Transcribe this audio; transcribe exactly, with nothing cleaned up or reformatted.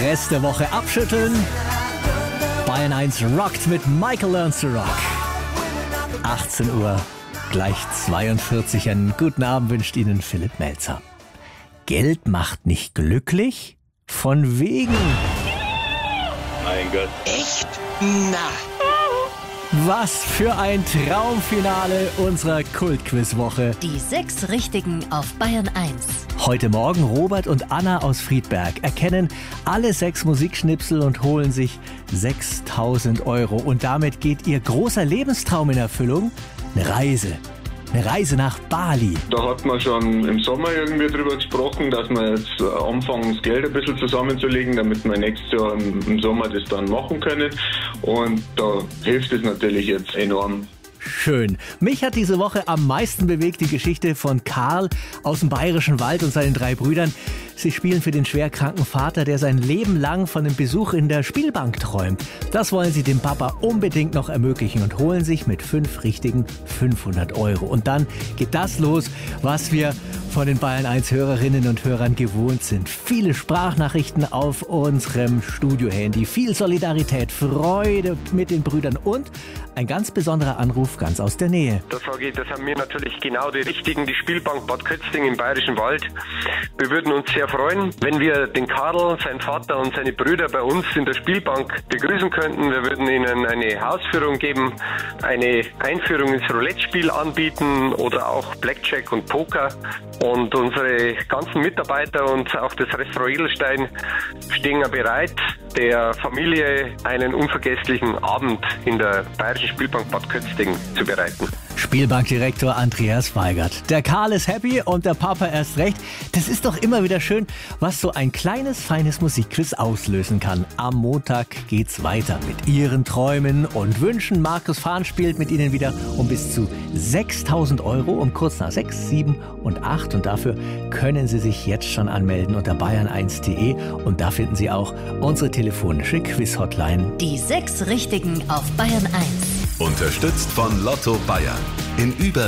Rest der Woche abschütteln. Bayern eins rockt mit Michael Learns to Rock. achtzehn Uhr, gleich zweiundvierzig. Einen guten Abend wünscht Ihnen Philipp Melzer. Geld macht nicht glücklich? Von wegen. Mein Gott. Echt? Na. Was für ein Traumfinale unserer Kultquizwoche. Die sechs Richtigen auf Bayern eins. Heute Morgen Robert und Anna aus Friedberg erkennen alle sechs Musikschnipsel und holen sich sechstausend Euro. Und damit geht ihr großer Lebenstraum in Erfüllung. Eine Reise. Eine Reise nach Bali. Da hat man schon im Sommer irgendwie drüber gesprochen, dass wir jetzt anfangen, das Geld ein bisschen zusammenzulegen, damit wir nächstes Jahr im Sommer das dann machen können. Und da hilft es natürlich jetzt enorm. Schön. Mich hat diese Woche am meisten bewegt die Geschichte von Karl aus dem Bayerischen Wald und seinen drei Brüdern. Sie spielen für den schwerkranken Vater, der sein Leben lang von einem Besuch in der Spielbank träumt. Das wollen sie dem Papa unbedingt noch ermöglichen und holen sich mit fünf richtigen fünfhundert Euro. Und dann geht das los, was wir von den Bayern eins Hörerinnen und Hörern gewohnt sind. Viele Sprachnachrichten auf unserem Studiohandy, viel Solidarität, Freude mit den Brüdern und ein ganz besonderer Anruf ganz aus der Nähe. Da sage ich, das haben wir natürlich genau die Richtigen, die Spielbank Bad Kötzting im Bayerischen Wald. Wir würden uns sehr freuen, wenn wir den Karl, seinen Vater und seine Brüder bei uns in der Spielbank begrüßen könnten. Wir würden ihnen eine Hausführung geben, eine Einführung ins Roulette-Spiel anbieten oder auch Blackjack und Poker. Und unsere ganzen Mitarbeiter und auch das Restaurant Edelstein stehen ja bereit, der Familie einen unvergesslichen Abend in der Bayerischen Spielbank Bad Kötzting zu bereiten. Spielbankdirektor Andreas Weigert. Der Karl ist happy und der Papa erst recht. Das ist doch immer wieder schön, was so ein kleines, feines Musikquiz auslösen kann. Am Montag geht's weiter mit Ihren Träumen und Wünschen. Markus Fahn spielt mit Ihnen wieder um bis zu sechstausend Euro um kurz nach sechs, sieben und acht. Und dafür können Sie sich jetzt schon anmelden unter bayern eins punkt de. Und da finden Sie auch unsere telefonische Quiz-Hotline. Die sechs Richtigen auf Bayern eins. Unterstützt von Lotto Bayern. In über